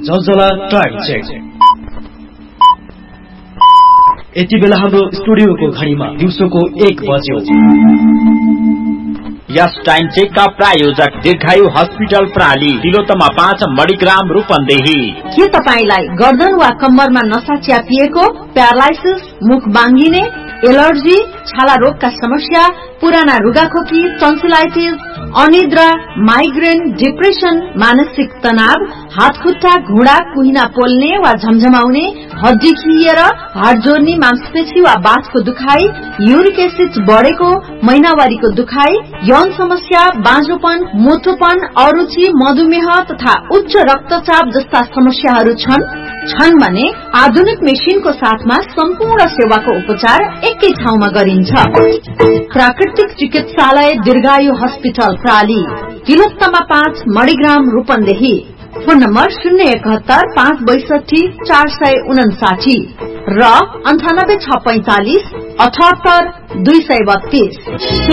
जलजला time check. यति बेला हाम्रो स्टुडियोको घडीमा दिउँसोको 1 बज्यो। यस टाइम चेक का प्रायोजक दीर्घायु हस्पिटल प्राली, तिलोत्तमा 5 मणिग्राम रूपन्देही। के तपाईलाई गर्दन वा कम्मरमा नसा च्यापिएको, प्यारालाइसिस, मुख बाङ्गिने, एलर्जी, छाला रोगका समस्या, पुराना रुगाखोकी, टन्सिलाइटिस, अनिद्रा, माइग्रेन, डिप्रेसन, मानसिक तनाव, हात खुट्टा, घुँडा, कुहिना पोल्ने वा झमझमाउने, हड्डी खिएर, हाड जोड्ने, मांसपेशी वा बाथको दुखाई, युरिक एसिड बढेको, महिनावारीको दुखाई, यौन समस्या, बाँझोपन, मोटोपन, अरुचि, मधुमेह तथा उच्च रक्तचाप जस्ता समस्याहरू छन् भने आधुनिक मेसिनको साथमा सम्पूर्ण सेवाको उपचार एकै ठाउँमा गरिन्छ। प्राकृतिक चिकित्सालय दीर्घायु hospital प्राली, Tilottama 5 Manigram Rupandehi. Phone number 071 562 459 र 98 645 78 232।